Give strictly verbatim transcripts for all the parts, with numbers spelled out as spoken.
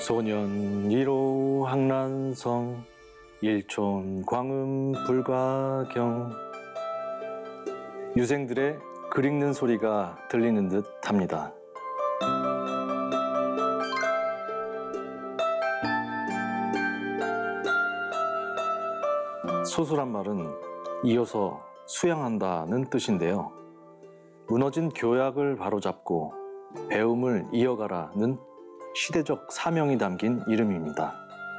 소년 일호 항란성 일촌 광음 불가경. 유생들의 글 읽는 소리가 들리는 듯 합니다. 소수란 말은 이어서 수양한다는 뜻인데요. 무너진 교약을 바로잡고 배움을 이어가라는 시대적 사명이 담긴 이름입니다.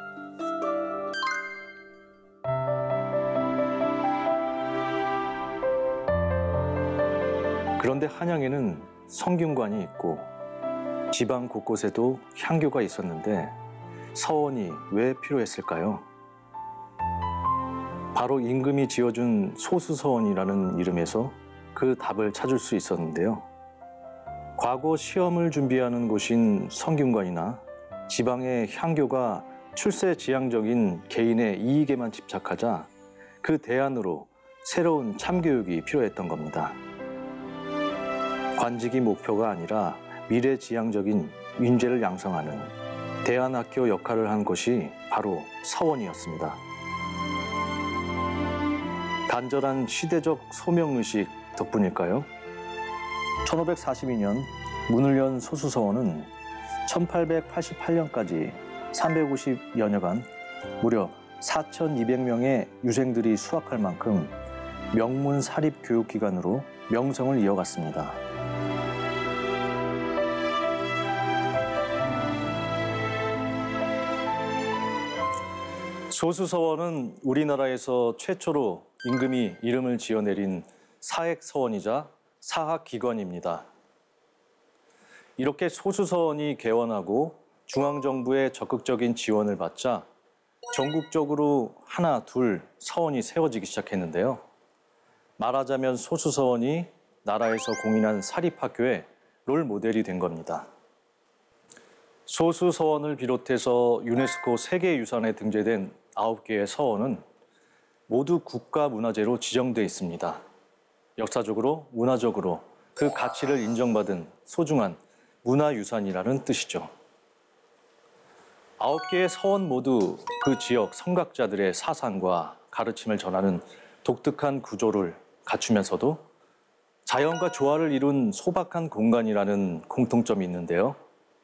그런데 한양에는 성균관이 있고 지방 곳곳에도 향교가 있었는데 서원이 왜 필요했을까요? 바로 임금이 지어준 소수서원이라는 이름에서 그 답을 찾을 수 있었는데요. 과거 시험을 준비하는 곳인 성균관이나 지방의 향교가 출세지향적인 개인의 이익에만 집착하자 그 대안으로 새로운 참교육이 필요했던 겁니다. 관직이 목표가 아니라 미래지향적인 인재를 양성하는 대안학교 역할을 한 것이 바로 서원이었습니다. 간절한 시대적 소명의식 덕분일까요? 천오백사십이 년 문을 연 소수서원은 천팔백팔십팔 년까지 삼백오십여 여간 무려 사천이백 명의 유생들이 수학할 만큼 명문 사립교육기관으로 명성을 이어갔습니다. 소수서원은 우리나라에서 최초로 임금이 이름을 지어내린 사액서원이자 사학기관입니다. 이렇게 소수서원이 개원하고 중앙정부의 적극적인 지원을 받자 전국적으로 하나, 둘 서원이 세워지기 시작했는데요. 말하자면 소수서원이 나라에서 공인한 사립학교의 롤모델이 된 겁니다. 소수서원을 비롯해서 유네스코 세계유산에 등재된 아홉 개의 서원은 모두 국가문화재로 지정돼 있습니다. 역사적으로, 문화적으로 그 가치를 인정받은 소중한 문화유산이라는 뜻이죠. 아홉 개의 서원 모두 그 지역 성각자들의 사상과 가르침을 전하는 독특한 구조를 갖추면서도 자연과 조화를 이룬 소박한 공간이라는 공통점이 있는데요.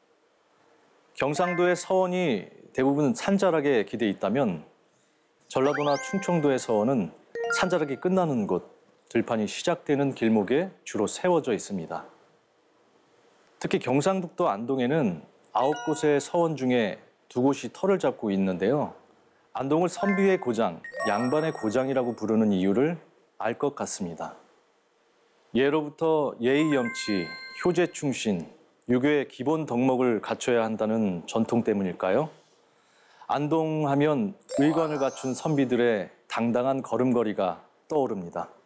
경상도의 서원이 대부분 산자락에 기대 있다면 전라도나 충청도의 서원은 산자락이 끝나는 곳, 들판이 시작되는 길목에 주로 세워져 있습니다. 특히 경상북도 안동에는 아홉 곳의 서원 중에 두 곳이 터를 잡고 있는데요. 안동을 선비의 고장, 양반의 고장이라고 부르는 이유를 알 것 같습니다. 예로부터 예의 염치, 효제 충신, 유교의 기본 덕목을 갖춰야 한다는 전통 때문일까요? 안동하면 의관을 갖춘 선비들의 당당한 걸음걸이가 떠오릅니다.